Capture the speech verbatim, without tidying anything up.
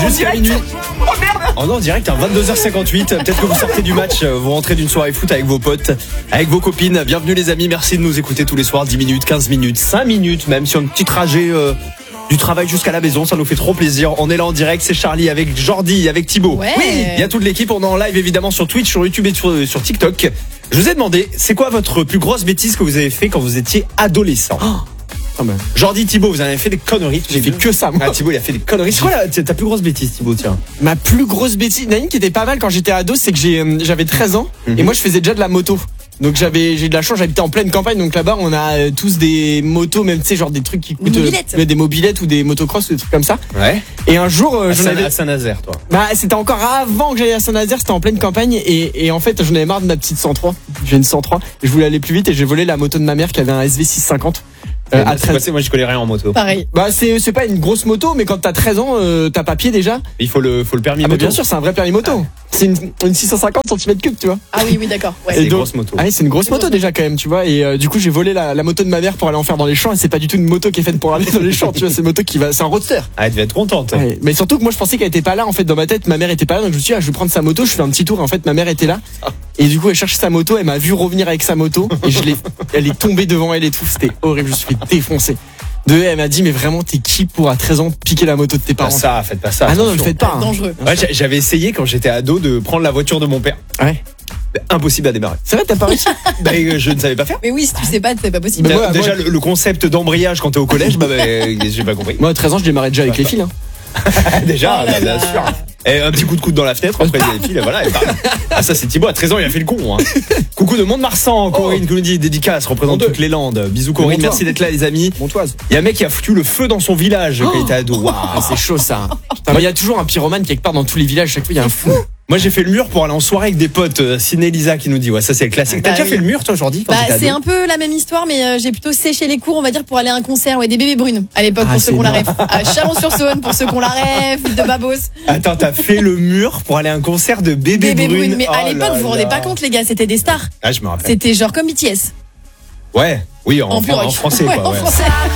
jusqu'à minuit. Oh non, en direct à vingt-deux heures cinquante-huit. Peut-être que vous sortez du match, vous rentrez d'une soirée foot avec vos potes, avec vos copines. Bienvenue les amis, merci de nous écouter tous les soirs. dix minutes, quinze minutes, cinq minutes même sur un petit trajet euh, du travail jusqu'à la maison. Ça nous fait trop plaisir. On est là en direct, c'est Charlie avec Jordi, avec Thibaut. Ouais. Oui, il y a toute l'équipe. On est en live évidemment sur Twitch, sur YouTube et sur, sur TikTok. Je vous ai demandé, c'est quoi votre plus grosse bêtise que vous avez fait quand vous étiez adolescent? Oh. Oh ben. Jordi, Thibaut, vous en avez fait des conneries. J'ai fait que ça, moi. Ah, Thibaut, il a fait des conneries. C'est quoi la, ta plus grosse bêtise, Thibaut, tiens? Ma plus grosse bêtise, il y en a une qui était pas mal quand j'étais ado, c'est que j'ai, euh, j'avais treize ans mm-hmm. et moi je faisais déjà de la moto. Donc j'avais, j'ai de la chance, j'habitais en pleine campagne, donc là-bas on a euh, tous des motos, même tu sais genre des trucs qui coûtent euh, des mobilettes ou des motocross ou des trucs comme ça. Ouais. Et un jour, euh, j'en Saint- avais à Saint-Nazaire, toi. Bah c'était encore avant que j'aille à Saint-Nazaire, c'était en pleine campagne et, et en fait j'en avais marre de ma petite cent trois. J'ai une cent trois, et je voulais aller plus vite et j'ai volé la moto de ma mère qui avait un S V six cent cinquante. Euh, à treize... Moi je connais rien en moto. Pareil. Bah c'est c'est pas une grosse moto, mais quand t'as treize ans, euh, t'as papier déjà. Il faut le faut le permis Ah moto. bah bien sûr, c'est un vrai permis moto. Ah. C'est une, une six cent cinquante centimètres cubes, tu vois. Ah oui oui d'accord. Ouais. C'est une grosse moto. Ah oui, c'est une grosse moto déjà quand même, tu vois. Et euh, du coup j'ai volé la, la moto de ma mère pour aller en faire dans les champs. Et c'est pas du tout une moto qui est faite pour aller dans les champs, tu vois. C'est une moto qui va, c'est un roadster. Ah, elle devait être contente. Ouais. Mais surtout que moi je pensais qu'elle était pas là en fait dans ma tête. Ma mère était pas là, donc je me suis dit ah, je vais prendre sa moto. Je fais un petit tour et en fait ma mère était là. Et du coup elle cherchait sa moto, elle m'a vu revenir avec sa moto et je l'ai, elle est tombée devant elle et tout. C'était horrible, je me suis fait défoncer. De elle m'a dit mais vraiment t'es qui pour à treize ans piquer la moto de tes Pas parents? ça, faites pas ça. Ah non, ne le attention. faites pas. Ah, dangereux. Ouais, j'avais essayé quand j'étais ado de prendre la voiture de mon père. Ouais. Impossible à démarrer. C'est vrai, t'as pas réussi? Bah, je ne savais pas faire. Mais oui si tu sais pas c'est pas possible. Mais moi, Déjà moi- le, le concept d'embrayage quand t'es au collège, bah, bah j'ai pas compris. Moi à treize ans je démarrais déjà avec les fils. Hein. Déjà, Oh là bien là. sûr. Et un petit coup de coude dans la fenêtre, après les filles, voilà. Et bam. Ah ça c'est Thibaut, à treize ans il a fait le con. Hein. Coucou de Mont-de-Marsan, Corinne qui nous dit dédicace, représente Mon toutes les Landes. Bisous Corinne, Montois. merci d'être là les amis. Montoise. Il y a un mec qui a foutu le feu dans son village quand il était ado. Waouh. Ah, c'est chaud ça. Putain, mais il y a toujours un pyromane quelque part dans tous les villages. Chaque fois il y a un fou. Moi j'ai fait le mur pour aller en soirée avec des potes. euh, Ciné Lisa qui nous dit ouais ça c'est le classique. T'as Bah déjà oui. fait le mur toi Jordi quand Bah t'étais c'est ado un peu la même histoire mais euh, j'ai plutôt séché les cours on va dire pour aller à un concert ouais des bébés brunes à l'époque Ah, pour ceux c'est qu'on la énorme. rêve. À Chalon-sur-Saône pour ceux qu'on la rêve de Babos. Attends, t'as fait le mur pour aller à un concert de Bébé, Bébé Brune. brunes mais à Oh l'époque là vous vous rendez là. pas compte les gars c'était des stars. Ah je me rappelle. C'était genre comme B T S. Ouais, oui en, En en, plus rock. en français Ouais, quoi. en ouais. français.